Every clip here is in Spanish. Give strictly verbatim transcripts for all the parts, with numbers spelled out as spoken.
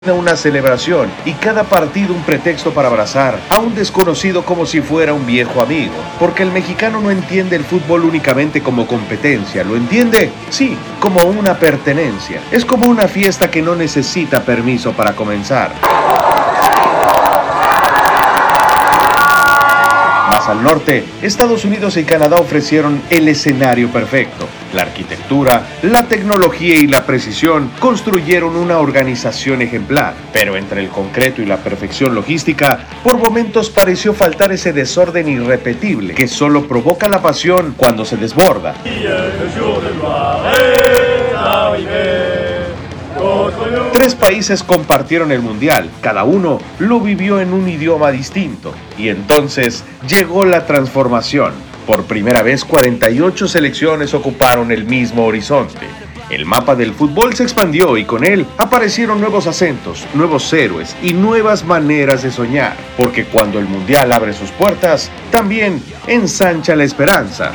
Una celebración y cada partido un pretexto para abrazar a un desconocido como si fuera un viejo amigo, porque el mexicano no entiende el fútbol únicamente como competencia, lo entiende, sí, como una pertenencia. Es como una fiesta que no necesita permiso para comenzar. Más al norte, Estados Unidos y Canadá ofrecieron el escenario perfecto. La arquitectura, la tecnología y la precisión construyeron una organización ejemplar. Pero entre el concreto y la perfección logística, por momentos pareció faltar ese desorden irrepetible que solo provoca la pasión cuando se desborda. Tres países compartieron el mundial, cada uno lo vivió en un idioma distinto, y entonces llegó la transformación. Por primera vez, cuarenta y ocho selecciones ocuparon el mismo horizonte. El mapa del fútbol se expandió y con él aparecieron nuevos acentos, nuevos héroes y nuevas maneras de soñar, porque cuando el mundial abre sus puertas, también ensancha la esperanza.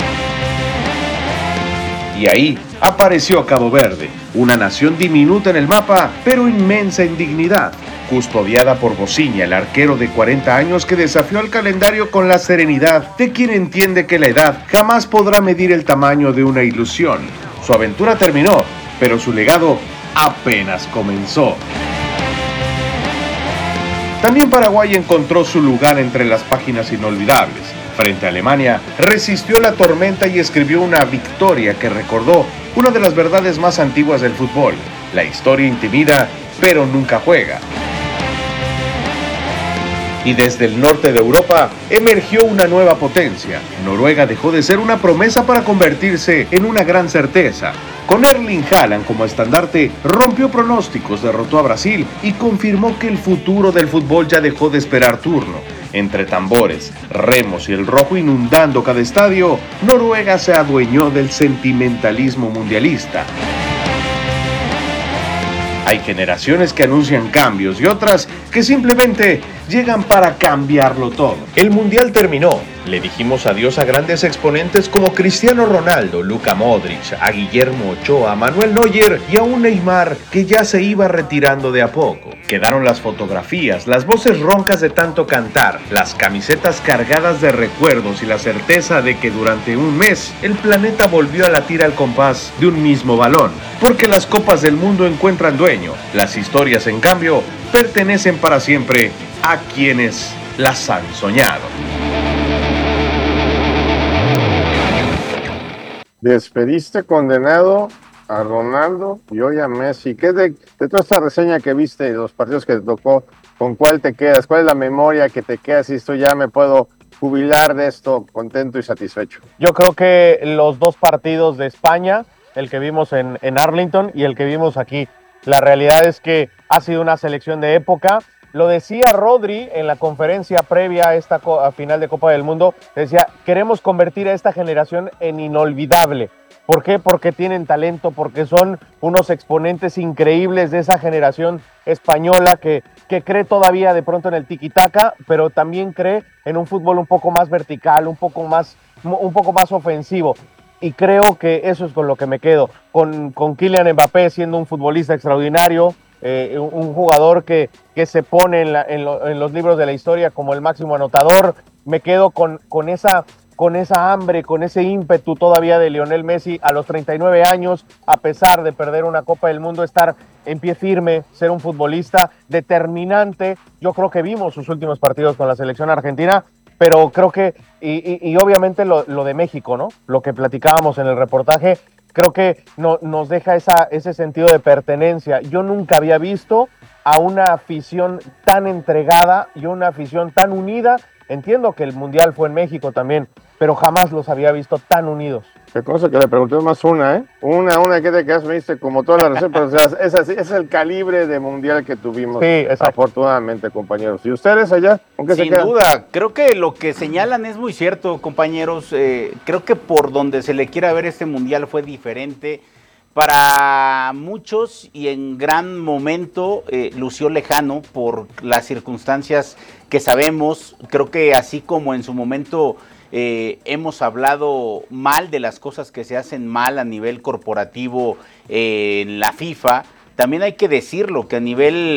Y ahí apareció Cabo Verde, una nación diminuta en el mapa, pero inmensa en dignidad, custodiada por Bociña, el arquero de cuarenta años que desafió al calendario con la serenidad de quien entiende que la edad jamás podrá medir el tamaño de una ilusión. Su aventura terminó, pero su legado apenas comenzó. También Paraguay encontró su lugar entre las páginas inolvidables. Frente a Alemania, resistió la tormenta y escribió una victoria que recordó una de las verdades más antiguas del fútbol: la historia intimida, pero nunca juega. Y desde el norte de Europa emergió una nueva potencia. Noruega dejó de ser una promesa para convertirse en una gran certeza. Con Erling Haaland como estandarte, rompió pronósticos, derrotó a Brasil y confirmó que el futuro del fútbol ya dejó de esperar turno. Entre tambores, remos y el rojo inundando cada estadio, Noruega se adueñó del sentimentalismo mundialista. Hay generaciones que anuncian cambios y otras que simplemente llegan para cambiarlo todo. El mundial terminó. Le dijimos adiós a grandes exponentes como Cristiano Ronaldo, Luka Modric, a Guillermo Ochoa, a Manuel Neuer y a un Neymar que ya se iba retirando de a poco. Quedaron las fotografías, las voces roncas de tanto cantar, las camisetas cargadas de recuerdos y la certeza de que durante un mes el planeta volvió a latir al compás de un mismo balón. Porque las copas del mundo encuentran dueño, las historias en cambio pertenecen para siempre a quienes las han soñado. Despediste condenado a Ronaldo y hoy a Messi. ¿Qué de, de toda esta reseña que viste de los partidos que te tocó, con cuál te quedas? ¿Cuál es la memoria que te queda si esto ya me puedo jubilar de esto contento y satisfecho? Yo creo que los dos partidos de España, el que vimos en, en Arlington y el que vimos aquí. La realidad es que ha sido una selección de época. Lo decía Rodri en la conferencia previa a esta a final de Copa del Mundo. Decía, queremos convertir a esta generación en inolvidable. ¿Por qué? Porque tienen talento, porque son unos exponentes increíbles de esa generación española que, que cree todavía de pronto en el tiki-taka, pero también cree en un fútbol un poco más vertical, un poco más, un poco más ofensivo. Y creo que eso es con lo que me quedo. Con, con Kylian Mbappé siendo un futbolista extraordinario, eh, un, un jugador que, que se pone en, la, en, lo, en los libros de la historia como el máximo anotador. Me quedo con, con, esa, con esa hambre, con ese ímpetu todavía de Lionel Messi a los treinta y nueve años, a pesar de perder una Copa del Mundo, estar en pie firme, ser un futbolista determinante. Yo creo que vimos sus últimos partidos con la selección argentina, pero creo que, y, y, y obviamente lo, lo de México, ¿no? Lo que platicábamos en el reportaje, creo que no, nos deja esa, ese sentido de pertenencia. Yo nunca había visto a una afición tan entregada y una afición tan unida. Entiendo que el Mundial fue en México también, pero jamás los había visto tan unidos. Qué cosa que le pregunté más una, ¿eh? Una, una, ¿qué te quedas? Me diste como toda la receta, pero o sea, es, así, es el calibre de mundial que tuvimos, sí, afortunadamente, compañeros. ¿Y ustedes allá? ¿Con qué se quedan? Sin duda, creo que lo que señalan es muy cierto, compañeros. Eh, creo que por donde se le quiera ver este mundial fue diferente. Para muchos y en gran momento eh, lució lejano por las circunstancias que sabemos. Creo que así como en su momento eh, hemos hablado mal de las cosas que se hacen mal a nivel corporativo eh, en la FIFA, también hay que decirlo, que a nivel